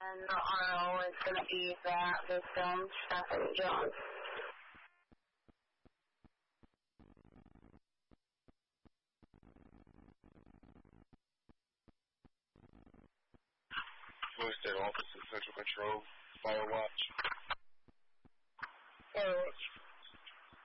And the RO is going to be that victim, Stephanie Jones. State Office of Central Control, Firewatch. Firewatch.